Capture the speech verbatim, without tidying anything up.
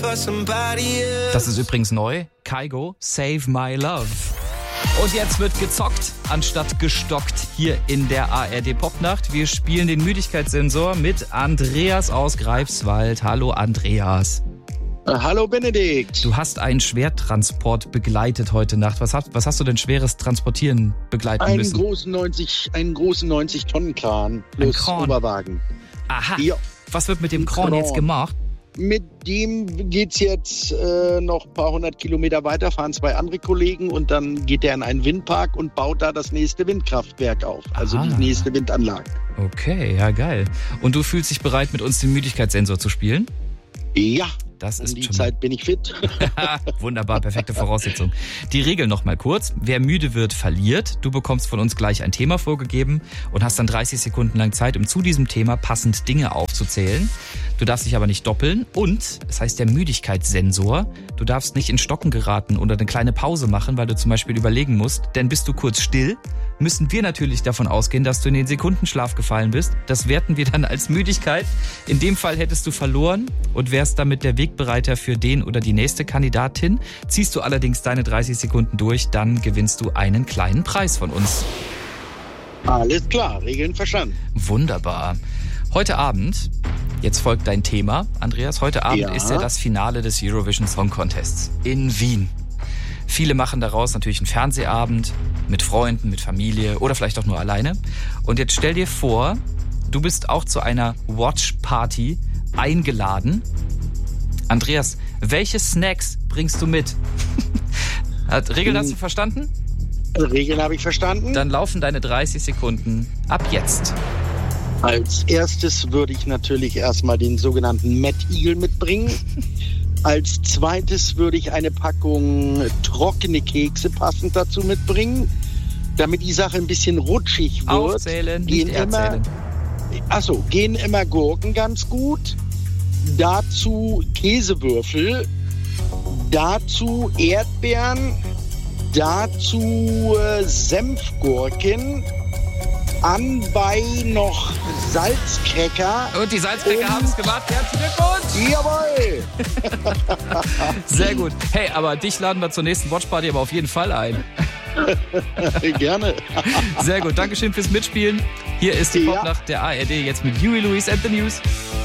Das ist übrigens neu. Kygo, Save My Love. Und jetzt wird gezockt, anstatt gestockt hier in der A R D Popnacht. Wir spielen den Müdigkeitssensor mit Andreas aus Greifswald. Hallo Andreas. Hallo Benedikt. Du hast einen Schwertransport begleitet heute Nacht. Was hast, was hast du denn schweres Transportieren begleiten einen müssen? Großen neunzig, einen großen neunzig-Tonnen-Kran plus Ein Kran. Oberwagen. Aha. Ja. Was wird mit dem Kran, Kran jetzt gemacht? Mit dem geht's jetzt äh, noch ein paar hundert Kilometer weiter, fahren zwei andere Kollegen und dann geht er in einen Windpark und baut da das nächste Windkraftwerk auf. Also Aha. die nächste Windanlage. Okay, ja geil. Und du fühlst dich bereit, mit uns den Müdigkeitssensor zu spielen? Ja. Das Um ist die schon Zeit bin ich fit. Wunderbar, perfekte Voraussetzung. Die Regeln noch mal kurz. Wer müde wird, verliert. Du bekommst von uns gleich ein Thema vorgegeben und hast dann dreißig Sekunden lang Zeit, um zu diesem Thema passend Dinge aufzuzählen. Du darfst dich aber nicht doppeln und, das heißt der Müdigkeitssensor, du darfst nicht in Stocken geraten oder eine kleine Pause machen, weil du zum Beispiel überlegen musst, denn bist du kurz still, müssen wir natürlich davon ausgehen, dass du in den Sekundenschlaf gefallen bist. Das werten wir dann als Müdigkeit. In dem Fall hättest du verloren und wärst damit der Wegbereiter für den oder die nächste Kandidatin. Ziehst du allerdings deine dreißig Sekunden durch, dann gewinnst du einen kleinen Preis von uns. Alles klar, Regeln verstanden. Wunderbar. Heute Abend, jetzt folgt dein Thema, Andreas, heute Abend Ja. ist ja das Finale des Eurovision Song Contests in Wien. Viele machen daraus natürlich einen Fernsehabend mit Freunden, mit Familie oder vielleicht auch nur alleine. Und jetzt stell dir vor, du bist auch zu einer Watch-Party eingeladen. Andreas, welche Snacks bringst du mit? Hat Regeln hast du verstanden? Regeln habe ich verstanden. Dann laufen deine dreißig Sekunden ab jetzt. Als erstes würde ich natürlich erstmal den sogenannten Mad Eagle mitbringen. Als zweites würde ich eine Packung trockene Kekse passend dazu mitbringen, damit die Sache ein bisschen rutschig wird. Aufzählen, nicht gehen immer, erzählen. achso, gehen immer Gurken ganz gut. Dazu Käsewürfel. Dazu Erdbeeren. Dazu äh, Senfgurken. Anbei noch Salzcracker. Und die Salzcracker haben es gemacht. Herzlichen Glückwunsch! Jawohl! Sehr gut. Hey, aber dich laden wir zur nächsten Watchparty aber auf jeden Fall ein. Gerne. Sehr gut. Dankeschön fürs Mitspielen. Hier ist die Ja. Popnacht der A R D jetzt mit Huey Lewis and the News.